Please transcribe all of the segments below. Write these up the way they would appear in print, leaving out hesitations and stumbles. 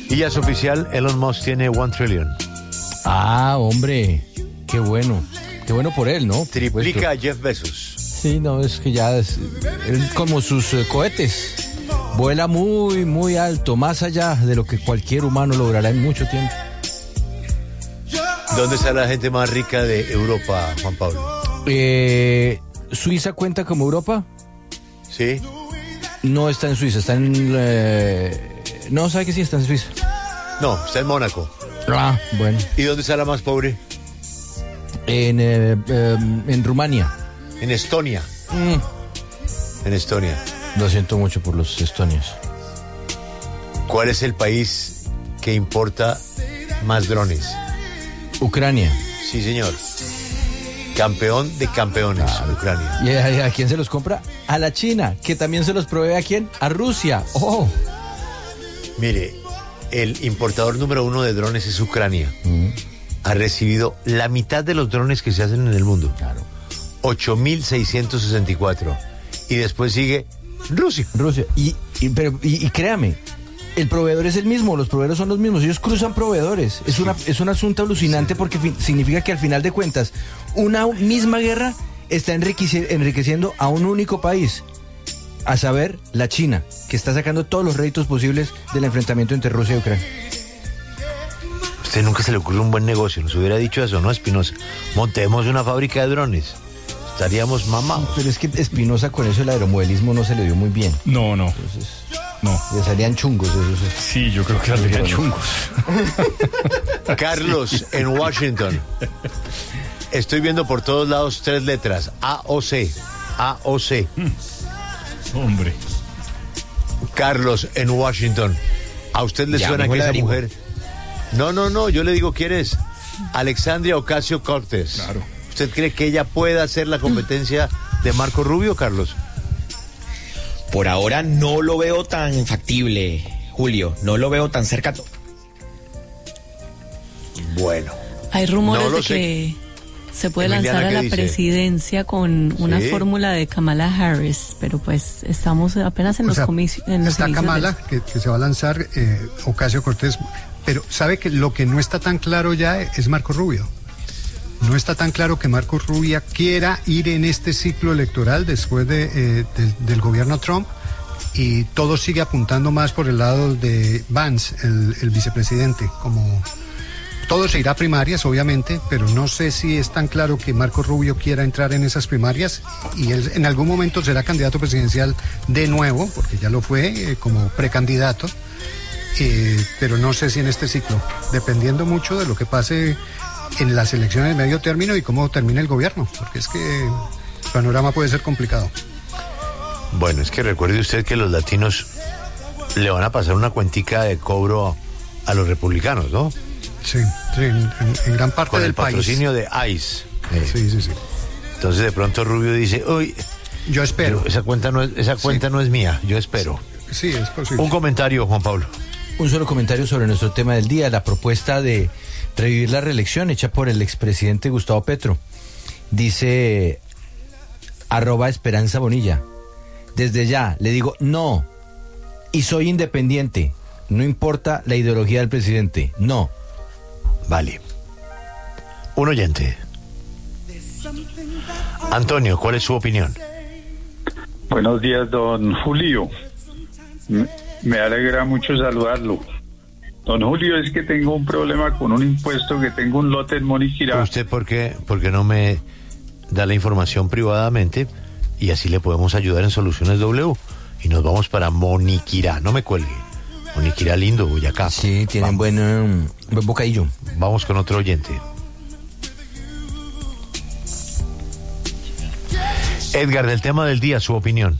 Y ya es oficial, Elon Musk tiene 1 trillion. Ah, hombre, qué bueno por él, ¿no? Triplica a Jeff Bezos. Sí, no, es que ya es como sus cohetes. Vuela muy, muy alto, más allá de lo que cualquier humano logrará en mucho tiempo. ¿Dónde está la gente más rica de Europa, Juan Pablo? ¿Suiza cuenta como Europa? Sí. No está en Suiza, está en... No, ¿sabe que sí está en Suiza? No, está en Mónaco. Ah, bueno. ¿Y dónde está la más pobre? En Rumania. En Estonia. En Estonia. Lo siento mucho por los estonios. ¿Cuál es el país que importa más drones? Ucrania. Sí, señor. Campeón de campeones, Ucrania. ¿Y a quién se los compra? A la China, que también se los provee. ¿A quién? A Rusia. ¡Oh! Mire, el importador número 1 de drones es Ucrania. Ha recibido la mitad de los drones que se hacen en el mundo. Claro. 8.664. Y después sigue Rusia. Y créame, el proveedor es el mismo, los proveedores son los mismos, ellos cruzan proveedores. Es un asunto alucinante porque significa que al final de cuentas, una misma guerra está enriqueciendo a un único país, a saber, la China, que está sacando todos los réditos posibles del enfrentamiento entre Rusia y Ucrania. Usted nunca se le ocurrió un buen negocio, nos hubiera dicho eso, ¿no, Espinosa? Montemos una fábrica de drones. Estaríamos mamados. Pero es que Espinosa con eso el aeromodelismo no se le dio muy bien. No. Entonces, no. Le salían chungos esos. Sí, yo creo que saldrían chungos. Carlos, en Washington. Estoy viendo por todos lados 3 letras. AOC. AOC. Hombre. Carlos, en Washington. ¿A usted le suena que esa mujer? No, yo le digo quién es. Alexandria Ocasio-Cortez. Claro. ¿Usted cree que ella pueda hacer la competencia de Marco Rubio, Carlos? Por ahora no lo veo tan factible, Julio. No lo veo tan cerca. Bueno. Hay rumores de que se puede Emiliana, lanzar a la dice? presidencia con una ¿Sí? fórmula de Kamala Harris, pero pues estamos apenas en los comicios. Está Kamala, que se va a lanzar, Ocasio-Cortez, pero sabe que lo que no está tan claro ya es Marco Rubio. No está tan claro que Marco Rubio quiera ir en este ciclo electoral después del gobierno Trump, y todo sigue apuntando más por el lado de Vance, el vicepresidente. Como todo se irá a primarias, obviamente, pero no sé si es tan claro que Marco Rubio quiera entrar en esas primarias, y él en algún momento será candidato presidencial de nuevo, porque ya lo fue como precandidato, pero no sé si en este ciclo, dependiendo mucho de lo que pase en las elecciones de medio término y cómo termine el gobierno, porque es que el panorama puede ser complicado. Bueno, es que recuerde usted que los latinos le van a pasar una cuentica de cobro a los republicanos, ¿no? Sí, en gran parte con del el patrocinio de ICE. Sí. Entonces de pronto Rubio dice, uy, yo espero. Esa cuenta no es mía, yo espero. Sí, es posible. Un comentario, Juan Pablo. Un solo comentario sobre nuestro tema del día, la propuesta de revivir la reelección hecha por el expresidente Gustavo Petro. Dice @Esperanza Bonilla. Desde ya le digo no, y soy independiente, no importa la ideología del presidente, no. Vale. Un oyente. Antonio, ¿cuál es su opinión? Buenos días, don Julio. Me alegra mucho saludarlo. Don Julio, es que tengo un problema con un impuesto, que tengo un lote en Moniquirá. ¿Usted por qué no me da la información privadamente y así le podemos ayudar en Soluciones W? Y nos vamos para Moniquirá, no me cuelgue. Moniquirá lindo, Boyacá. Sí, tienen buen bocadillo. Vamos con otro oyente. Edgar, del tema del día, su opinión.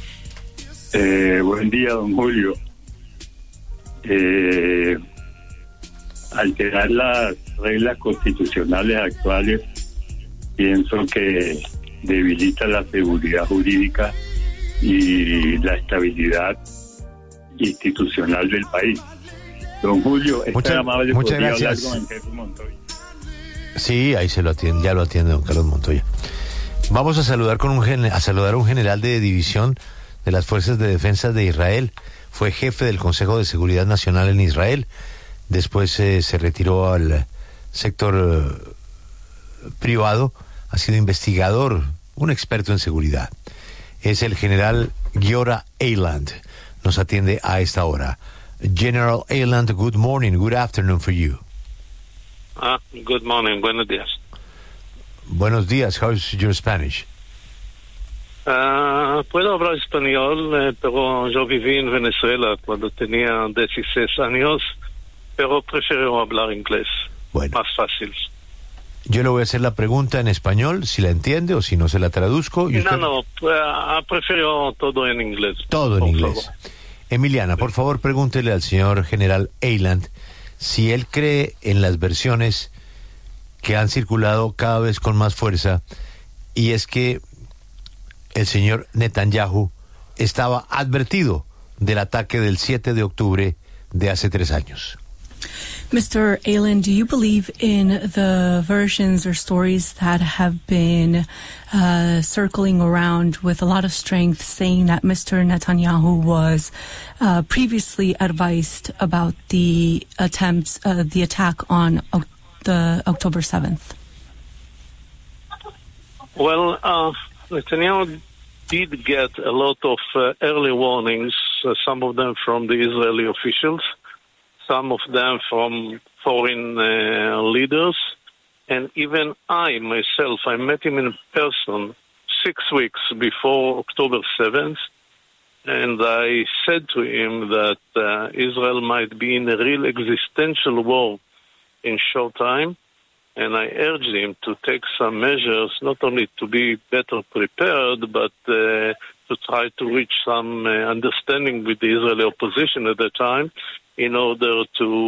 Buen día, don Julio. Alterar las reglas constitucionales actuales pienso que debilita la seguridad jurídica y la estabilidad institucional del país. Don Julio, muchas gracias. Hablar con Carlos Montoya. Sí, ahí ya lo atiende don Carlos Montoya. Vamos a saludar a un general de división de las Fuerzas de Defensa de Israel. fue jefe del Consejo de Seguridad Nacional en Israel. Después se retiró al sector privado. Ha sido investigador, un experto en seguridad. Es el general Giora Eiland. Nos atiende a esta hora. General Eiland, good morning, good afternoon for you. Good morning, buenos días. Buenos días, how's your Spanish? Puedo hablar español, pero yo viví en Venezuela cuando tenía 16 años, pero prefiero hablar inglés. Bueno. Más fácil. Yo le voy a hacer la pregunta en español, si la entiende o si no se la traduzco. Y usted... prefiero todo en inglés. Todo en inglés. Favor. Emiliana, por favor, pregúntele al señor general Eiland si él cree en las versiones que han circulado cada vez con más fuerza, y es que el señor Netanyahu estaba advertido del ataque del 7 de octubre de hace 3 años. Mr. Eiland, do you believe in the versions or stories that have been circling around with a lot of strength, saying that Mr. Netanyahu was previously advised about the attack on the October 7th? Well, Netanyahu did get a lot of early warnings, some of them from the Israeli officials, some of them from foreign leaders, and even I myself, I met him in person 6 weeks before October 7th, and I said to him that Israel might be in a real existential war in short time, and I urged him to take some measures, not only to be better prepared, but to try to reach some understanding with the Israeli opposition at the time, in order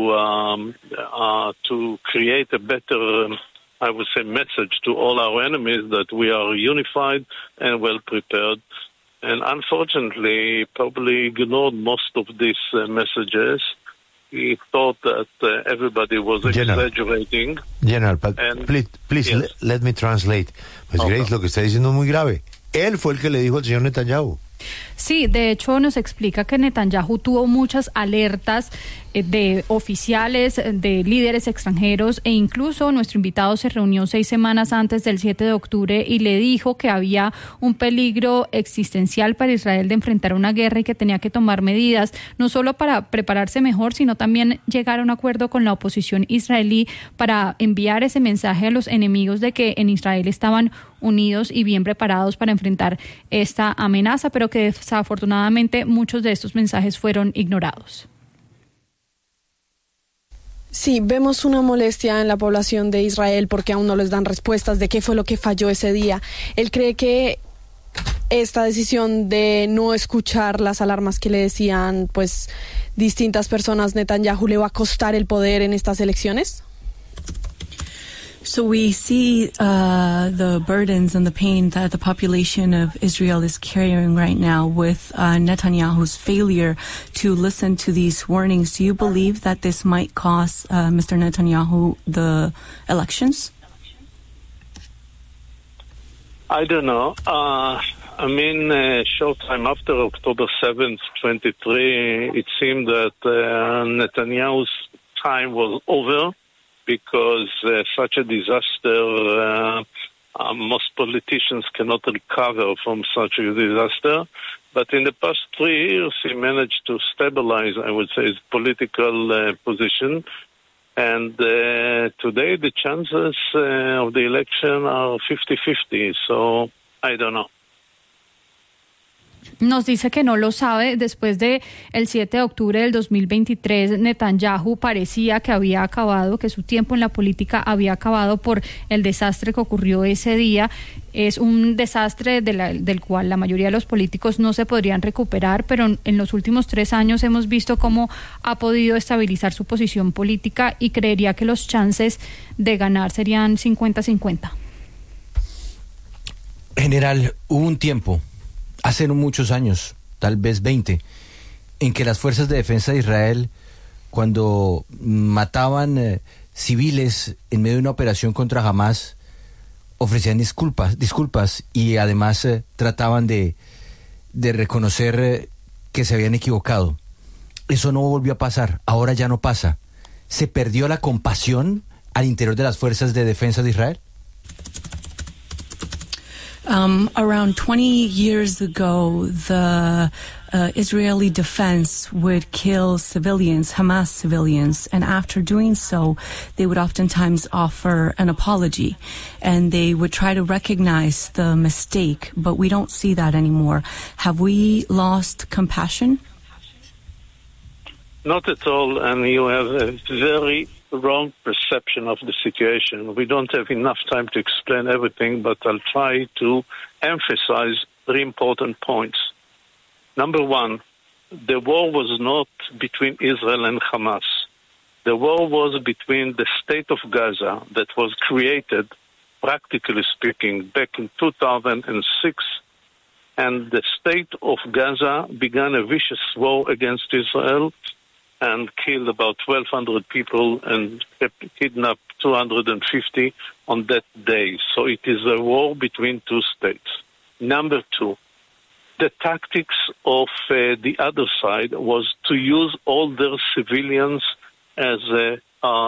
to create a better, I would say, message to all our enemies that we are unified and well prepared. And unfortunately, probably ignored most of these messages. He thought that everybody was exaggerating. General, please yes. let me translate. Pues okay. Grace, lo que está diciendo es muy grave. Él fue el que le dijo al señor Netanyahu. Sí, de hecho nos explica que Netanyahu tuvo muchas alertas de oficiales, de líderes extranjeros, e incluso nuestro invitado se reunió 6 semanas antes del 7 de octubre y le dijo que había un peligro existencial para Israel de enfrentar una guerra y que tenía que tomar medidas, no solo para prepararse mejor, sino también llegar a un acuerdo con la oposición israelí para enviar ese mensaje a los enemigos de que en Israel estaban unidos y bien preparados para enfrentar esta amenaza, pero que desafortunadamente muchos de estos mensajes fueron ignorados. Sí, vemos una molestia en la población de Israel porque aún no les dan respuestas de qué fue lo que falló ese día. Él cree que esta decisión de no escuchar las alarmas que le decían pues distintas personas, Netanyahu, le va a costar el poder en estas elecciones. So we see the burdens and the pain that the population of Israel is carrying right now with Netanyahu's failure to listen to these warnings. Do you believe that this might cost Mr. Netanyahu the elections? I don't know. Short time after October 7th, 23, it seemed that Netanyahu's time was over, because such a disaster, most politicians cannot recover from such a disaster. But in the past 3 years, he managed to stabilize, I would say, his political position. And today, the chances of the election are 50-50. So I don't know. Nos dice que no lo sabe. Después de el 7 de octubre del 2023, Netanyahu parecía que había acabado, que su tiempo en la política había acabado por el desastre que ocurrió ese día. Es un desastre del cual la mayoría de los políticos no se podrían recuperar, pero en los últimos 3 años hemos visto cómo ha podido estabilizar su posición política y creería que los chances de ganar serían 50-50. General, hubo un tiempo, hace no muchos años, tal vez 20, en que las fuerzas de defensa de Israel, cuando mataban civiles en medio de una operación contra Hamas, ofrecían disculpas y además trataban de reconocer que se habían equivocado. eso no volvió a pasar, ahora ya no pasa. ¿Se perdió la compasión al interior de las fuerzas de defensa de Israel? Around 20 years ago, the Israeli defense would kill civilians, Hamas civilians, and after doing so, they would oftentimes offer an apology, and they would try to recognize the mistake, but we don't see that anymore. Have we lost compassion? Not at all, and you have a very wrong perception of the situation. We don't have enough time to explain everything, but I'll try to emphasize 3 important points. Number one, the war was not between Israel and Hamas. The war was between the state of Gaza that was created, practically speaking, back in 2006, and the state of Gaza began a vicious war against Israel and killed about 1,200 people and kidnapped 250 on that day. So it is a war between two states. Number two, the tactics of the other side was to use all their civilians as a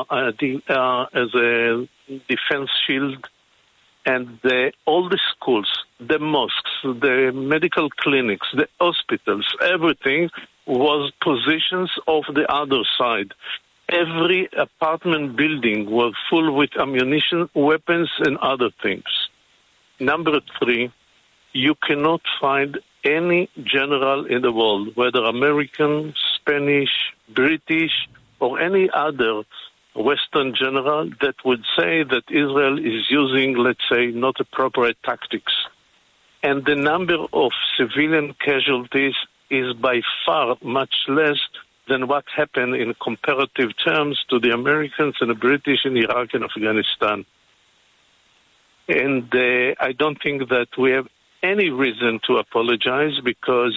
defense shield, and all the schools, the mosques, the medical clinics, the hospitals, everything was positions of the other side. Every apartment building was full with ammunition, weapons, and other things. Number three, you cannot find any general in the world, whether American, Spanish, British, or any other Western general that would say that Israel is using, let's say, not appropriate tactics. And the number of civilian casualties is by far much less than what happened in comparative terms to the Americans and the British in Iraq and Afghanistan. And I don't think that we have any reason to apologize, because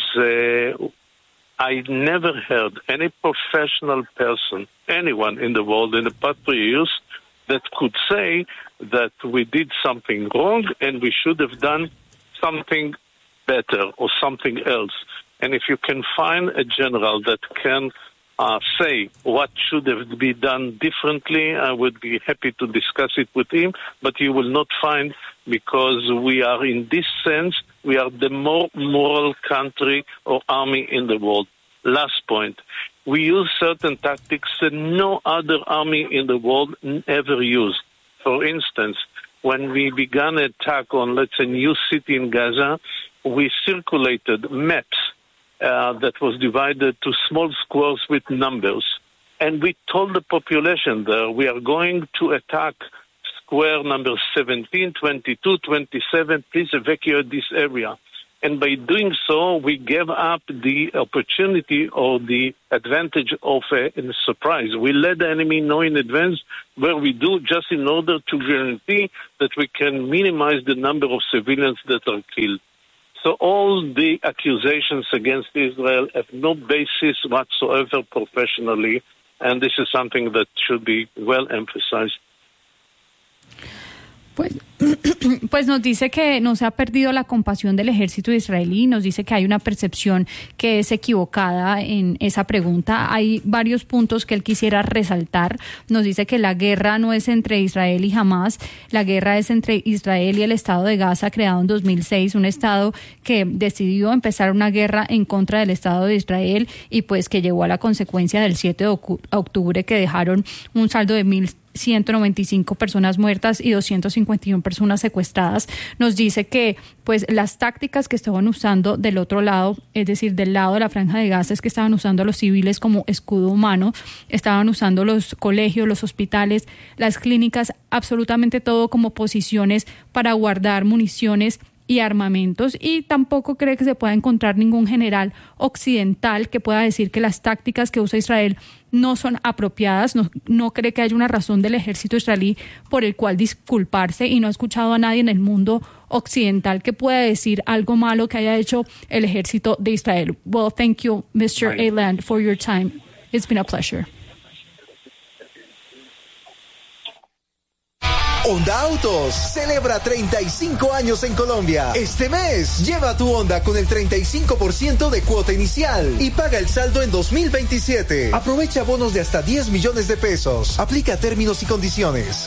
I never heard any professional person, anyone in the world in the past 3 years, that could say that we did something wrong and we should have done something better or something else. And if you can find a general that can say what should have been done differently, I would be happy to discuss it with him, but you will not find, because we are, in this sense, we are the more moral country or army in the world. Last point, we use certain tactics that no other army in the world ever used. For instance, when we began an attack on, let's say, a new city in Gaza, we circulated maps that was divided to small squares with numbers. And we told the population there, we are going to attack square number 17, 22, 27, please evacuate this area. And by doing so, we gave up the opportunity or the advantage of a surprise. We let the enemy know in advance where we do, just in order to guarantee that we can minimize the number of civilians that are killed. So all the accusations against Israel have no basis whatsoever professionally, and this is something that should be well emphasized. Pues nos dice que no se ha perdido la compasión del ejército israelí, nos dice que hay una percepción que es equivocada en esa pregunta. Hay varios puntos que él quisiera resaltar. Nos dice que la guerra no es entre Israel y Hamas, la guerra es entre Israel y el Estado de Gaza, creado en 2006, un Estado que decidió empezar una guerra en contra del Estado de Israel y pues que llevó a la consecuencia del 7 de octubre que dejaron un saldo de 1.195 personas muertas y 251 personas secuestradas. Nos dice que pues las tácticas que estaban usando del otro lado, es decir, del lado de la Franja de Gaza, es que estaban usando a los civiles como escudo humano, estaban usando los colegios, los hospitales, las clínicas, absolutamente todo como posiciones para guardar municiones y armamentos, y tampoco cree que se pueda encontrar ningún general occidental que pueda decir que las tácticas que usa Israel no son apropiadas. No cree que haya una razón del ejército israelí por el cual disculparse, y no ha escuchado a nadie en el mundo occidental que pueda decir algo malo que haya hecho el ejército de Israel. Well, thank you, Mr. Eland, for your time. It's been a pleasure. Honda Autos celebra 35 años en Colombia. Este mes, lleva tu Honda con el 35% de cuota inicial y paga el saldo en 2027. Aprovecha bonos de hasta 10 millones de pesos. Aplica términos y condiciones.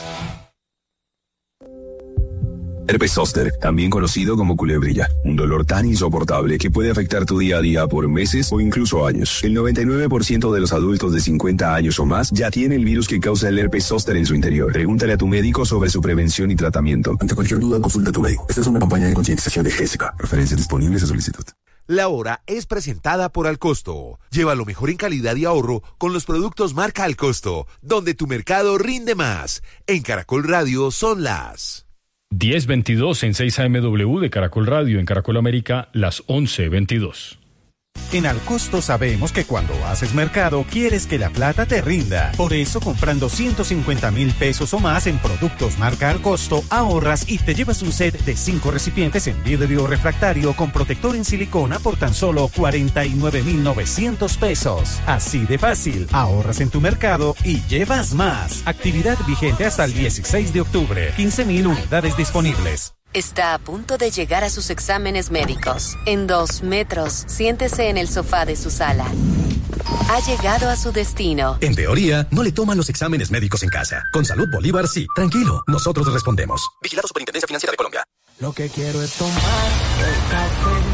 Herpes zóster, también conocido como culebrilla, un dolor tan insoportable que puede afectar tu día a día por meses o incluso años. El 99% de los adultos de 50 años o más ya tiene el virus que causa el herpes zóster en su interior. Pregúntale a tu médico sobre su prevención y tratamiento. Ante cualquier duda, consulta a tu médico. Esta es una campaña de concientización de Jessica. Referencias disponibles a solicitud. La Hora es presentada por Alcosto. Lleva lo mejor en calidad y ahorro con los productos marca Alcosto, donde tu mercado rinde más. En Caracol Radio son las 10:22 en 6 AMW de Caracol Radio, en Caracol América, las 11:22. En Alcosto sabemos que cuando haces mercado quieres que la plata te rinda. Por eso, comprando 150.000 pesos o más en productos marca Alcosto, ahorras y te llevas un set de 5 recipientes en vidrio refractario con protector en silicona por tan solo 49.900 pesos. Así de fácil, ahorras en tu mercado y llevas más. Actividad vigente hasta el 16 de octubre. 15.000 unidades disponibles. Está a punto de llegar a sus exámenes médicos. En 2 metros, siéntese en el sofá de su sala. Ha llegado a su destino. En teoría, no le toman los exámenes médicos en casa. Con Salud Bolívar, sí. Tranquilo, nosotros respondemos. Vigilado Superintendencia Financiera de Colombia. Lo que quiero es tomar el café